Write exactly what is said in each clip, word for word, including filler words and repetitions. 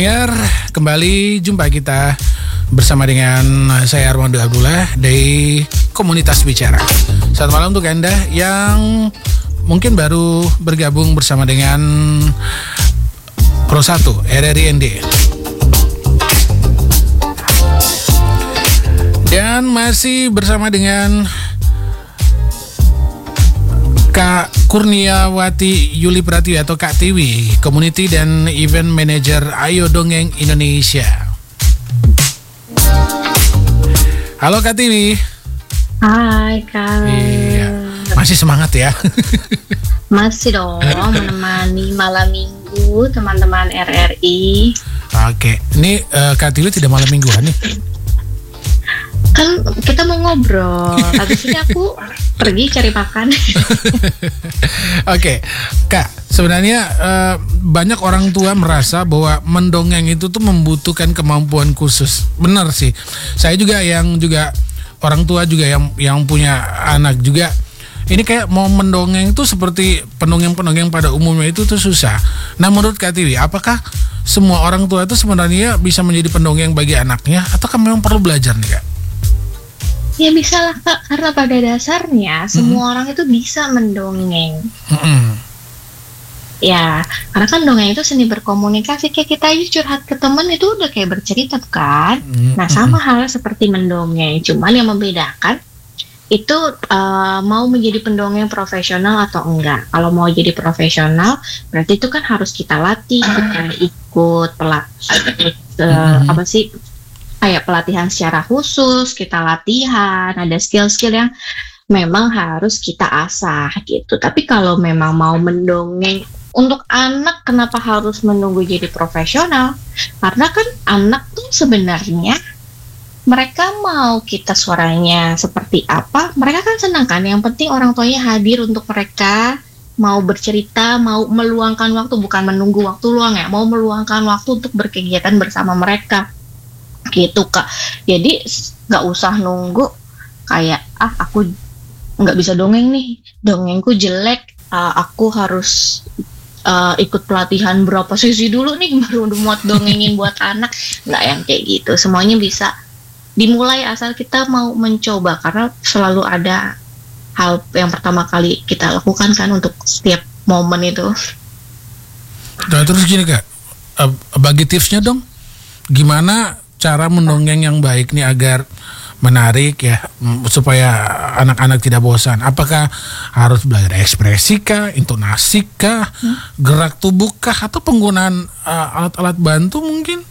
Dengar, kembali jumpa kita bersama dengan saya Armando Abdullah dari Komunitas Bicara. Selamat malam untuk Anda yang mungkin baru bergabung bersama dengan Pro satu R R I N D. Dan masih bersama dengan Kak Kurniawati Yuli Pratiwi atau Kak Tiwi, Community dan Event Manager Ayo Dongeng Indonesia. Halo Kak Tiwi. Hai Kak. Iya, masih semangat ya? Masih dong, menemani malam minggu teman-teman R R I. Oke, ini uh, Kak Tiwi tidak malam mingguan nih? Kan kita mau ngobrol, habis ini aku pergi cari makan. Oke, Kak, sebenarnya uh, banyak orang tua merasa bahwa mendongeng itu tuh membutuhkan kemampuan khusus. Benar sih, saya juga yang juga orang tua juga yang yang punya anak juga. Ini kayak mau mendongeng itu seperti pendongeng-pendongeng pada umumnya itu tuh susah. Nah, menurut Kak Tiwi, apakah semua orang tua itu sebenarnya bisa menjadi pendongeng bagi anaknya, ataukah memang perlu belajar nih Kak? Ya bisa lah Kak, karena pada dasarnya mm-hmm. semua orang itu bisa mendongeng. Mm-hmm. Ya, karena kan dongeng itu seni berkomunikasi. Kayak kita aja curhat ke teman itu udah kayak bercerita kan. Mm-hmm. Nah, sama hal seperti mendongeng. Cuman yang membedakan itu uh, mau menjadi pendongeng profesional atau enggak. Kalau mau jadi profesional, berarti itu kan harus kita latih, kita ikut pelatih, uh, apa sih? Kayak pelatihan secara khusus, kita latihan, ada skill-skill yang memang harus kita asah gitu. Tapi kalau memang mau mendongeng untuk anak, kenapa harus menunggu jadi profesional? Karena kan anak tuh sebenarnya mereka mau kita suaranya seperti apa, mereka kan senang kan. Yang penting orang tuanya hadir untuk mereka, mau bercerita, mau meluangkan waktu, bukan menunggu waktu luang ya, mau meluangkan waktu untuk berkegiatan bersama mereka. Gitu Kak, jadi nggak usah nunggu kayak ah aku nggak bisa dongeng nih, dongengku jelek, uh, aku harus uh, ikut pelatihan berapa sesi dulu nih baru muat dongengin buat anak. Nggak yang kayak gitu, semuanya bisa dimulai asal kita mau mencoba, karena selalu ada hal yang pertama kali kita lakukan kan untuk setiap momen itu. Nah, terus gini Kak, uh, bagi tipsnya dong, gimana cara mendongeng yang baik nih agar menarik ya, supaya anak-anak tidak bosan? Apakah harus belajar ekspresi kah, intonasi kah, hmm? gerak tubuh kah, atau penggunaan uh, alat-alat bantu mungkin?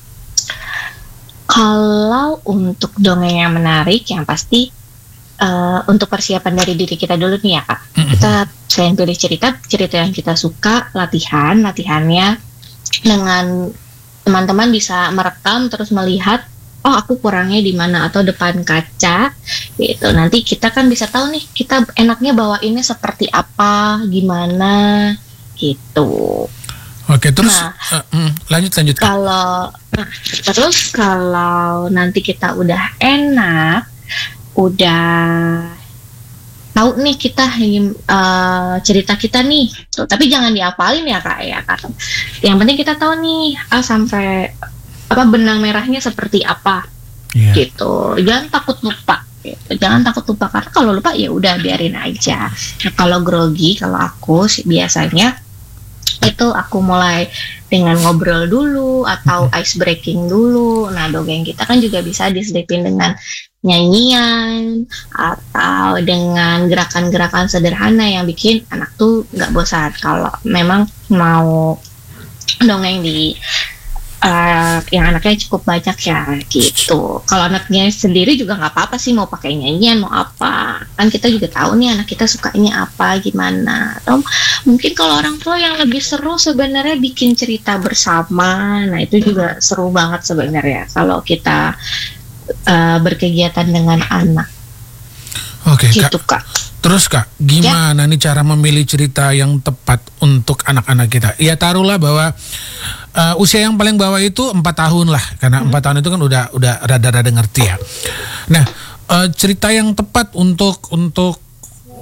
Kalau untuk dongeng yang menarik, yang pasti uh, untuk persiapan dari diri kita dulu nih ya Kak. Mm-hmm. Kita selain pilih cerita, cerita yang kita suka, latihan, latihannya dengan teman-teman bisa merekam terus melihat, oh aku kurangnya di mana, atau depan kaca gitu. Nanti kita kan bisa tahu nih kita enaknya bawainnya seperti apa, gimana gitu. Oke, terus nah, uh, mm, lanjut lanjut. Kalau nah, terus kalau nanti kita udah enak, udah tahu nih kita uh, cerita kita nih, tuh, tapi jangan dihafalin ya Kak ya Kak. Yang penting kita tahu nih ah, sampai apa benang merahnya seperti apa, yeah. gitu. Jangan takut lupa, gitu. Jangan takut lupa, karena kalau lupa ya udah biarin aja. Nah, kalau grogi, kalau aku sih biasanya itu aku mulai dengan ngobrol dulu atau ice breaking dulu. Nah, dongeng kita kan juga bisa diselipin dengan nyanyian atau dengan gerakan-gerakan sederhana yang bikin anak tuh nggak bosan. Kalau memang mau dongeng di uh, yang anaknya cukup banyak ya gitu. Kalau anaknya sendiri juga nggak apa-apa sih, mau pakai nyanyian mau apa, kan kita juga tahu nih anak kita sukanya apa gimana. Atau mungkin kalau orang tua yang lebih seru sebenarnya bikin cerita bersama. Nah itu juga seru banget sebenarnya kalau kita Uh, berkegiatan dengan anak. Oke, gitu, Kak. Kak. Terus Kak, gimana ya? nih cara memilih cerita yang tepat untuk anak-anak kita? Ya taruhlah bahwa uh, usia yang paling bawah itu empat tahun lah, karena empat hmm. tahun itu kan udah udah rada-rada ngerti ya. Nah, uh, cerita yang tepat untuk untuk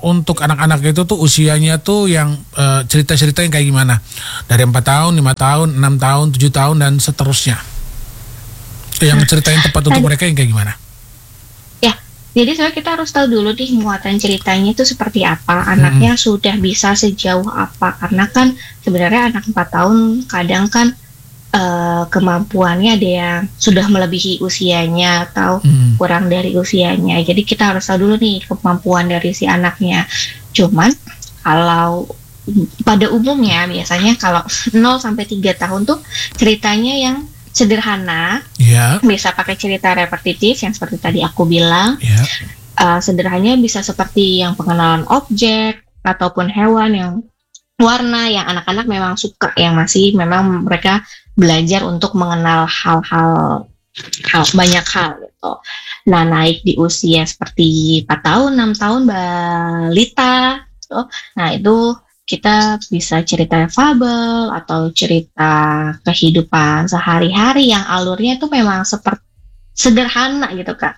untuk anak-anak itu tuh usianya tuh yang uh, cerita-cerita yang kayak gimana? Dari empat tahun, lima tahun, enam tahun, tujuh tahun dan seterusnya. Yang cerita yang tepat untuk mereka yang kayak gimana? Ya, jadi sebenarnya kita harus tahu dulu nih muatan ceritanya itu seperti apa, anaknya hmm. sudah bisa sejauh apa. Karena kan sebenarnya anak empat tahun kadang kan uh, kemampuannya ada yang sudah melebihi usianya atau hmm. kurang dari usianya. Jadi kita harus tahu dulu nih kemampuan dari si anaknya. Cuman kalau pada umumnya biasanya kalau nol sampai tiga tahun tuh ceritanya yang sederhana, yeah. bisa pakai cerita repetitif yang seperti tadi aku bilang. Yeah. Uh, sederhananya bisa seperti yang pengenalan objek ataupun hewan yang warna yang anak-anak memang suka, yang masih memang mereka belajar untuk mengenal hal-hal hal, banyak hal gitu. Nah, naik di usia seperti empat tahun, enam tahun balita, gitu. Nah itu kita bisa cerita fabel atau cerita kehidupan sehari-hari yang alurnya itu memang seperti sederhana gitu Kak.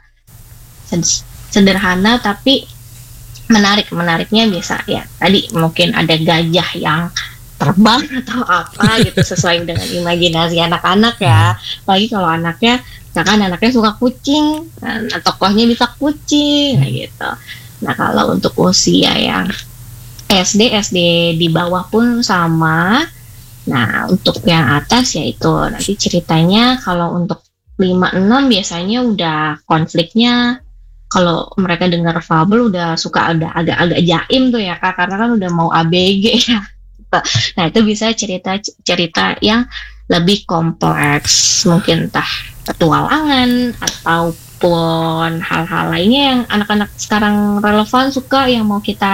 Sederhana tapi menarik. Menariknya bisa ya tadi mungkin ada gajah yang terbang atau apa gitu sesuai dengan imajinasi anak-anak ya. Apalagi kalau anaknya, misalkan anaknya suka kucing, nah, tokohnya bisa kucing nah gitu. Nah kalau untuk usia yang S D, S D di bawah pun sama. Nah, untuk yang atas yaitu nanti ceritanya kalau untuk lima enam biasanya udah konfliknya, kalau mereka dengar fabel udah suka ada agak-agak jaim tuh ya Kak, karena kan udah mau A B G ya. Nah, itu bisa cerita-cerita yang lebih kompleks, mungkin entah petualangan ataupun hal-hal lainnya yang anak-anak sekarang relevan suka yang mau kita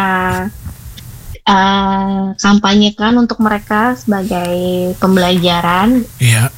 Uh, kampanyekan untuk mereka sebagai pembelajaran. Iya.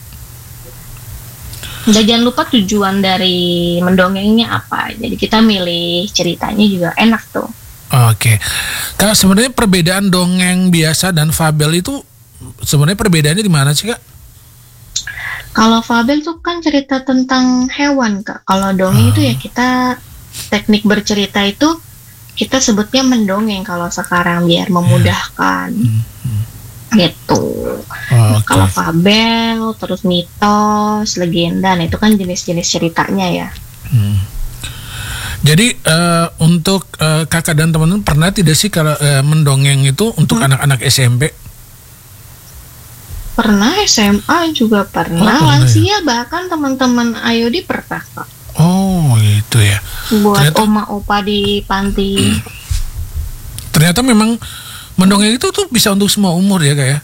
Dan jangan lupa tujuan dari mendongengnya apa. Jadi kita milih ceritanya juga enak tuh. Oke, Kak, sebenarnya perbedaan dongeng biasa dan fabel itu sebenarnya perbedaannya di mana sih Kak? Kalau fabel tuh kan cerita tentang hewan Kak. Kalau dongeng uh. itu ya kita teknik bercerita itu kita sebutnya mendongeng kalau sekarang biar memudahkan. Yeah. Mm-hmm. Gitu. Oh, okay. Kalau fabel, terus mitos, legenda, nah itu kan jenis-jenis ceritanya ya. Hmm. Jadi uh, untuk uh, kakak dan teman-teman pernah tidak sih kalau uh, mendongeng itu untuk hmm. anak-anak S M P? Pernah, S M A juga pernah, oh, lansia ya? Bahkan teman-teman Ayodi pernah Pak. Oh gitu ya. Buat ternyata, oma opa di panti. Hmm. Ternyata memang mendongeng itu tuh bisa untuk semua umur ya Kak ya?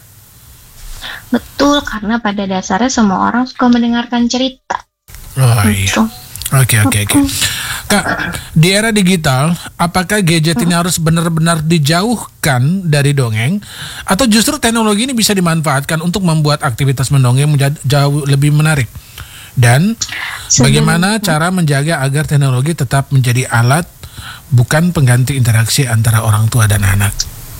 Betul, karena pada dasarnya semua orang suka mendengarkan cerita. Oh iya. Oke oke oke. Kak, di era digital, apakah gadget ini harus benar-benar dijauhkan dari dongeng, atau justru teknologi ini bisa dimanfaatkan untuk membuat aktivitas mendongeng menjadi jauh lebih menarik? Dan bagaimana cara menjaga agar teknologi tetap menjadi alat, bukan pengganti interaksi antara orang tua dan anak?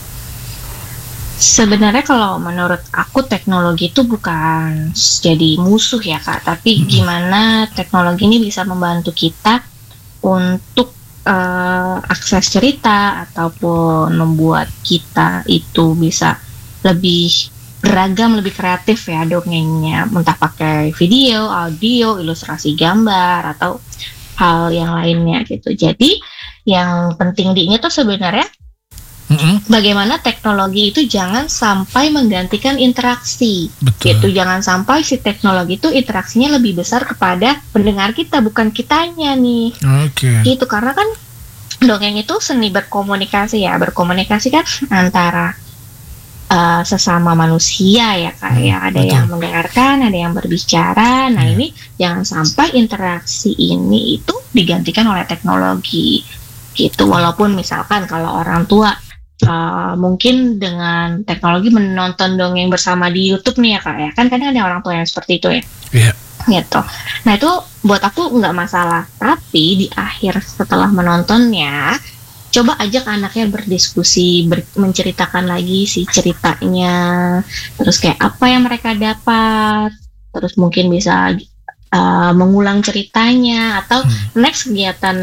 Sebenarnya kalau menurut aku teknologi itu bukan jadi musuh ya Kak, tapi hmm. gimana teknologi ini bisa membantu kita untuk uh, akses cerita ataupun membuat kita itu bisa lebih beragam, lebih kreatif ya dongengnya, entah pakai video, audio, ilustrasi gambar atau hal yang lainnya gitu. Jadi yang penting diingat tuh sebenarnya mm-hmm. bagaimana teknologi itu jangan sampai menggantikan interaksi. Betul. Gitu, jangan sampai si teknologi itu interaksinya lebih besar kepada pendengar kita, bukan kitanya nih. Oke. Okay. Gitu, karena kan dongeng itu seni berkomunikasi ya, berkomunikasi kan antara Uh, sesama manusia ya Kak hmm, ya, ada betul. Yang mendengarkan, ada yang berbicara. Nah yeah. ini jangan sampai interaksi ini itu digantikan oleh teknologi gitu. Walaupun misalkan kalau orang tua uh, mungkin dengan teknologi menonton dongeng bersama di YouTube nih ya Kak ya, kan kadang ada orang tua yang seperti itu ya. Iya. Yeah. Gitu. Nah itu buat aku nggak masalah, tapi di akhir setelah menontonnya coba ajak anaknya berdiskusi, ber, menceritakan lagi si ceritanya, terus kayak apa yang mereka dapat, terus mungkin bisa uh, mengulang ceritanya, atau hmm. next kegiatan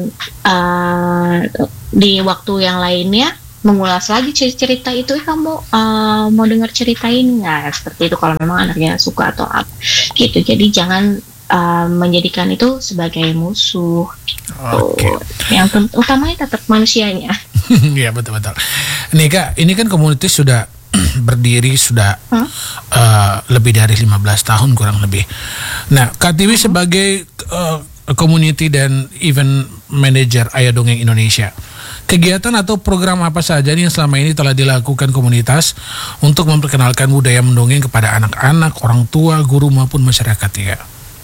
uh, di waktu yang lainnya mengulas lagi cerita itu, eh, kamu uh, mau dengar cerita ini nggak, seperti itu kalau memang anaknya suka atau apa gitu. Jadi jangan uh, menjadikan itu sebagai musuh gitu. Okay. Yang utamanya tetap manusianya. Iya, betul-betul. Nih Kak, ini kan komunitas sudah berdiri sudah hmm? uh, lebih dari lima belas tahun kurang lebih. Nah, Kak Tiwi sebagai uh, community dan event manager Ayah Dongeng Indonesia, kegiatan atau program apa saja yang selama ini telah dilakukan komunitas untuk memperkenalkan budaya mendongeng kepada anak-anak, orang tua, guru maupun masyarakat ya?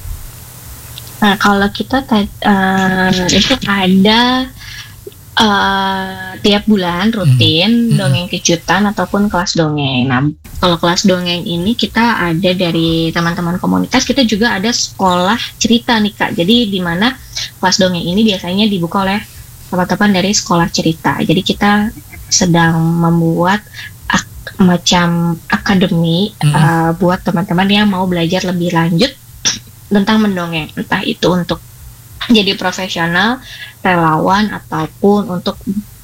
Nah, kalau kita uh, itu ada uh, tiap bulan rutin hmm. dongeng kejutan ataupun kelas dongeng. Nah, kalau kelas dongeng ini kita ada dari teman-teman komunitas, kita juga ada sekolah cerita nih Kak. Jadi di mana kelas dongeng ini biasanya dibuka oleh teman-teman dari sekolah cerita. Jadi kita sedang membuat ak- macam akademi mm-hmm. uh, buat teman-teman yang mau belajar lebih lanjut tentang mendongeng, entah itu untuk jadi profesional, relawan, ataupun untuk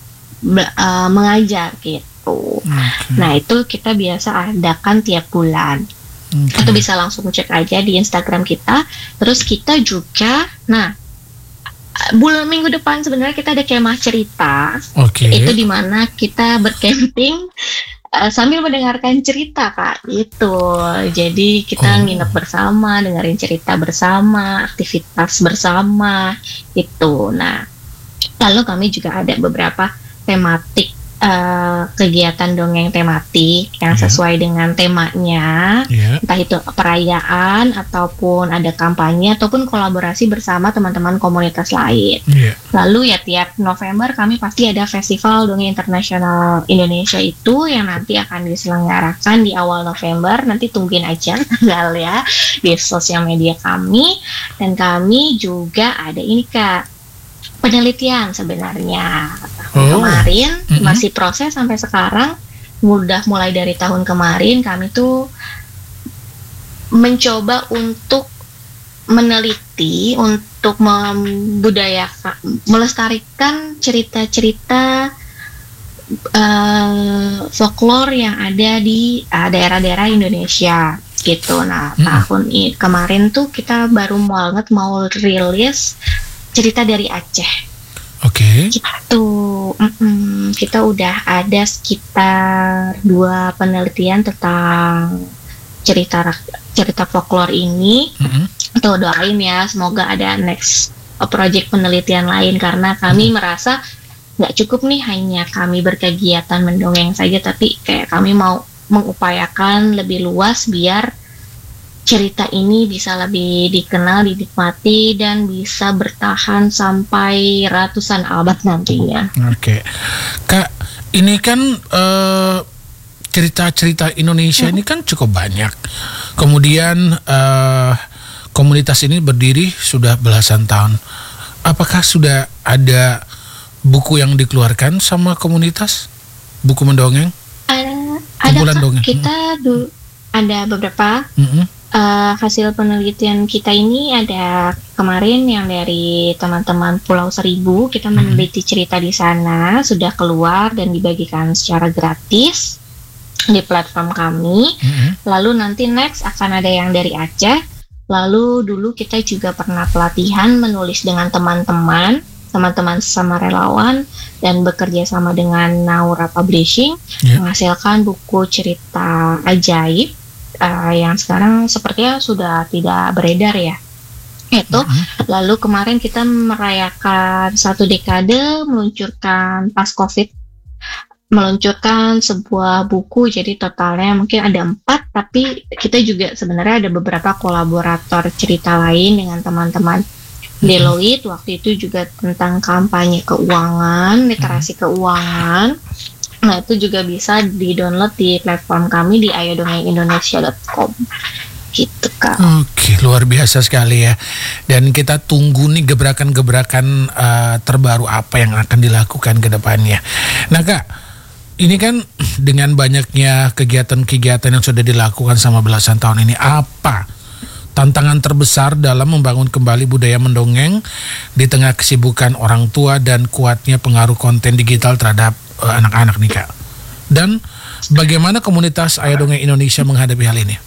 uh, mengajar gitu. Okay. Nah, itu kita biasa adakan tiap bulan. Okay. Itu bisa langsung cek aja di Instagram kita. Terus kita juga, nah bulan minggu depan sebenarnya kita ada kemah cerita. Okay. Itu dimana kita bercamping uh, sambil mendengarkan cerita Kak. Itu jadi kita oh. nginep bersama, dengerin cerita bersama, aktivitas bersama itu. Nah, lalu kami juga ada beberapa tematik uh, kegiatan dongeng tematik yang yeah. sesuai dengan temanya, yeah. entah itu perayaan ataupun ada kampanye ataupun kolaborasi bersama teman-teman komunitas lain. Yeah. Lalu ya tiap November kami pasti ada Festival Dongeng Internasional Indonesia itu yang nanti akan diselenggarakan di awal November. Nanti tungguin aja tanggal ya di sosial media kami. Dan kami juga ada ini Kak, penelitian sebenarnya. Oh. Kemarin mm-hmm. masih proses sampai sekarang. Udah mulai dari tahun kemarin kami tuh mencoba untuk meneliti, untuk membudayakan, melestarikan cerita-cerita uh, folklore yang ada di uh, daerah-daerah Indonesia gitu. Nah, mm-hmm. tahun ini kemarin tuh kita baru banget mau rilis cerita dari Aceh. Oke. Okay. Gitu. Mm-mm. Kita udah ada sekitar dua penelitian tentang cerita cerita folklore ini. Mm-hmm. Tuh doain ya, semoga ada next project penelitian lain karena kami mm-hmm. merasa nggak cukup nih hanya kami berkegiatan mendongeng saja, tapi kayak kami mau mengupayakan lebih luas biar cerita ini bisa lebih dikenal, dinikmati, dan bisa bertahan sampai ratusan abad nantinya. Oke, Kak, ini kan uh, cerita-cerita Indonesia hmm. ini kan cukup banyak. Kemudian uh, komunitas ini berdiri sudah belasan tahun. Apakah sudah ada buku yang dikeluarkan sama komunitas? Buku mendongeng? Ada, ada dongeng. Kita du, ada beberapa. Mm-hmm. Uh, hasil penelitian kita ini ada kemarin yang dari teman-teman Pulau Seribu, kita meneliti cerita di sana, sudah keluar dan dibagikan secara gratis di platform kami. Mm-hmm. Lalu nanti next akan ada yang dari Aceh. Lalu dulu kita juga pernah pelatihan menulis dengan teman-teman, teman-teman sama relawan dan bekerja sama dengan Naura Publishing, yeah. menghasilkan buku cerita ajaib. Uh, yang sekarang sepertinya sudah tidak beredar ya. Itu mm-hmm. lalu kemarin kita merayakan satu dekade meluncurkan pas COVID, meluncurkan sebuah buku, jadi totalnya mungkin ada empat, tapi kita juga sebenarnya ada beberapa kolaborator cerita lain dengan teman-teman mm-hmm. Deloitte. Waktu itu juga tentang kampanye keuangan, literasi mm-hmm. keuangan. Nah, itu juga bisa di-download di platform kami di ayo dongeng indonesia dot com. Gitu, Kak. Oke, luar biasa sekali ya. Dan kita tunggu nih gebrakan-gebrakan uh, terbaru apa yang akan dilakukan ke depannya. Nah, Kak, ini kan dengan banyaknya kegiatan-kegiatan yang sudah dilakukan sama belasan tahun ini, apa tantangan terbesar dalam membangun kembali budaya mendongeng di tengah kesibukan orang tua dan kuatnya pengaruh konten digital terhadap uh, anak-anak nih Kak. Dan bagaimana komunitas Ayo Dongeng Indonesia menghadapi hal ini?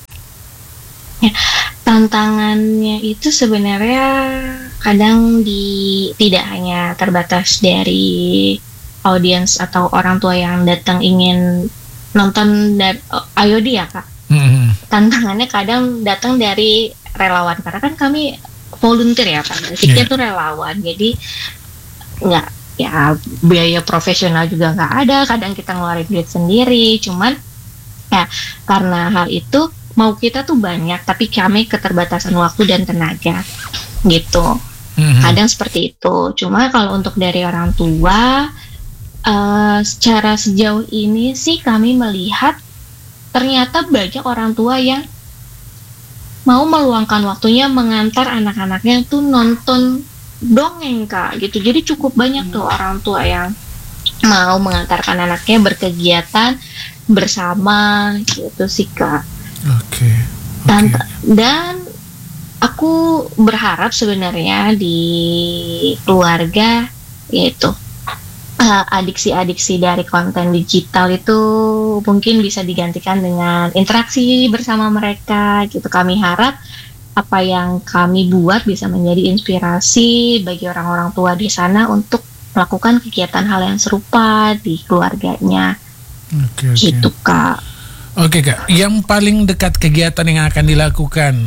Ya, tantangannya itu sebenarnya kadang di tidak hanya terbatas dari audiens atau orang tua yang datang ingin nonton dari I O D ya Kak. Mm-hmm. Tantangannya kadang datang dari relawan karena kan kami volunteer ya Kak. Basicnya yeah. tuh relawan. Jadi nggak ya biaya profesional juga nggak ada. Kadang kita ngeluarin duit sendiri. Cuman ya karena hal itu mau kita tuh banyak, tapi kami keterbatasan waktu dan tenaga, gitu. Mm-hmm. Kadang seperti itu. Cuma kalau untuk dari orang tua, uh, secara sejauh ini sih kami melihat ternyata banyak orang tua yang mau meluangkan waktunya mengantar anak-anaknya tuh nonton dongeng Kak, gitu. Jadi cukup banyak tuh orang tua yang mau mengantarkan anaknya berkegiatan bersama, gitu sih Kak. Oke. Okay, okay. Dan, dan aku berharap sebenarnya di keluarga yaitu uh, adiksi-adiksi dari konten digital itu mungkin bisa digantikan dengan interaksi bersama mereka gitu. Kami harap apa yang kami buat bisa menjadi inspirasi bagi orang-orang tua di sana untuk melakukan kegiatan hal yang serupa di keluarganya. Okay, okay. Gitu Kak. Oke Kak, yang paling dekat kegiatan yang akan dilakukan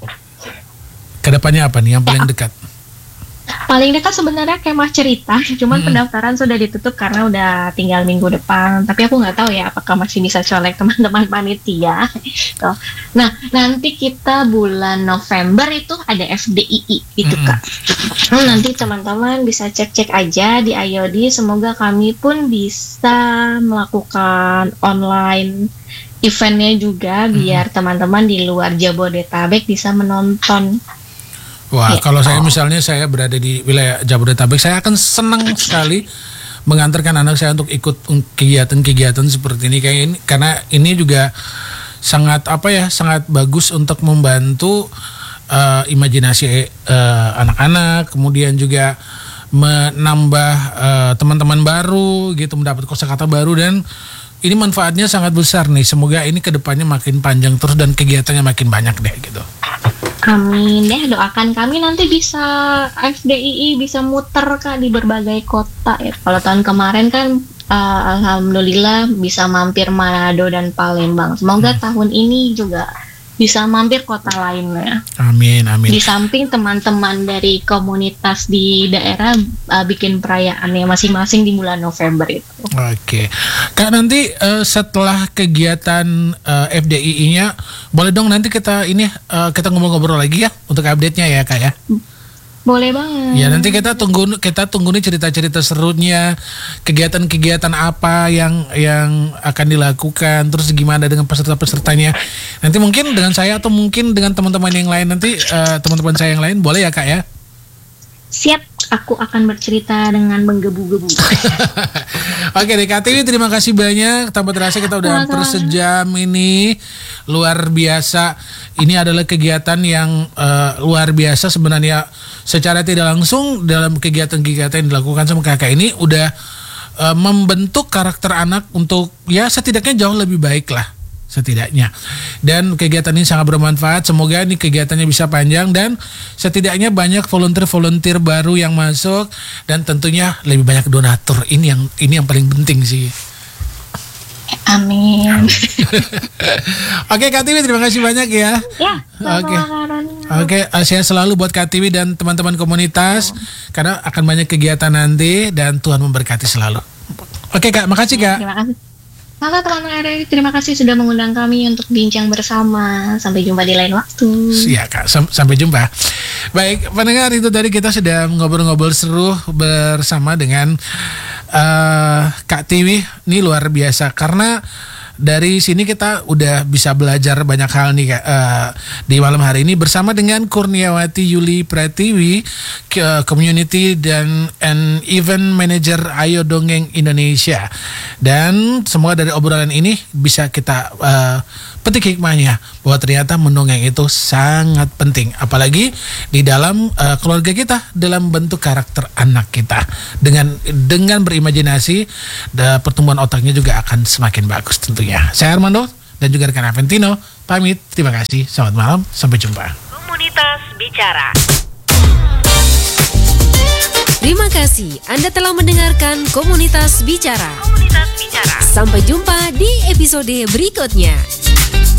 kedepannya apa nih yang paling dekat? Paling dekat sebenarnya kemah cerita, cuman hmm. pendaftaran sudah ditutup karena udah tinggal minggu depan. Tapi aku nggak tahu ya apakah masih bisa colek teman-teman panitia. Nah nanti kita bulan November itu ada F D I I itu hmm. Kak. Nah, nanti teman-teman bisa cek-cek aja di I O D. Semoga kami pun bisa melakukan online eventnya juga biar hmm. teman-teman di luar Jabodetabek bisa menonton. Wah, ya. Kalau saya misalnya saya berada di wilayah Jabodetabek, saya akan senang sekali mengantarkan anak saya untuk ikut kegiatan-kegiatan seperti ini kayak ini karena ini juga sangat apa ya, sangat bagus untuk membantu uh, imajinasi uh, anak-anak, kemudian juga menambah uh, teman-teman baru gitu, mendapat kosakata baru dan ini manfaatnya sangat besar nih. Semoga ini kedepannya makin panjang terus dan kegiatannya makin banyak deh gitu. Amin deh, doakan kami nanti bisa F D I I bisa muter Kak di berbagai kota ya. Kalau tahun kemarin kan uh, alhamdulillah bisa mampir Manado dan Palembang. Semoga hmm. tahun ini juga bisa mampir kota lainnya. Amin, amin. Di samping teman-teman dari komunitas di daerah uh, bikin perayaannya masing-masing di bulan November itu. Oke, Kak nanti uh, setelah kegiatan uh, F D I I-nya, boleh dong nanti kita ini uh, kita ngobrol-ngobrol lagi ya untuk update-nya ya Kak ya. Boleh banget. Ya nanti kita tunggu kita tunggu nih cerita-cerita serunya, kegiatan-kegiatan apa yang yang akan dilakukan, terus gimana dengan peserta-pesertanya. Nanti mungkin dengan saya atau mungkin dengan teman-teman yang lain nanti uh, teman-teman saya yang lain boleh ya Kak ya? Siap, aku akan bercerita dengan menggebu-gebu. Oke deh Kak Tiwi, terima kasih banyak. Tanpa terasa kita udah hampir sejam ini. Luar biasa. Ini adalah kegiatan yang uh, luar biasa sebenarnya. Secara tidak langsung dalam kegiatan-kegiatan yang dilakukan sama kakak ini udah uh, membentuk karakter anak untuk ya setidaknya jauh lebih baik lah. Setidaknya. Dan kegiatan ini sangat bermanfaat. Semoga ini kegiatannya bisa panjang dan setidaknya banyak volunteer-volunteer baru yang masuk dan tentunya lebih banyak donatur. Ini yang ini yang paling penting sih. Amin. Oke Kak Tiwi, terima kasih banyak ya. Ya. Oke. Oke, sehat selalu buat Kak Tiwi dan teman-teman komunitas oh. karena akan banyak kegiatan nanti dan Tuhan memberkati selalu. Oke Kak, makasih Kak. Terima kasih. Halo teman-teman R R I, terima kasih sudah mengundang kami untuk bincang bersama. Sampai jumpa di lain waktu. Iya Kak, sam- sampai jumpa. Baik, pendengar, itu tadi kita sudah ngobrol-ngobrol seru bersama dengan uh, Kak Tiwi. Ini luar biasa karena dari sini kita udah bisa belajar banyak hal nih Kak, uh, di malam hari ini bersama dengan Kurniawati Yuli Pratiwi, ke Community dan and Event Manager Ayo Dongeng Indonesia. Dan semua dari obrolan ini bisa kita uh, petik hikmahnya bahwa ternyata mendongeng itu sangat penting, apalagi di dalam uh, keluarga kita, dalam bentuk karakter anak kita. Dengan dengan berimajinasi, da, pertumbuhan otaknya juga akan semakin bagus tentunya. Saya Armando dan juga rekan Aventino pamit. Terima kasih. Selamat malam. Sampai jumpa. Komunitas Bicara. Terima kasih Anda telah mendengarkan Komunitas Bicara. Komunitas Bicara. Sampai jumpa di episode berikutnya.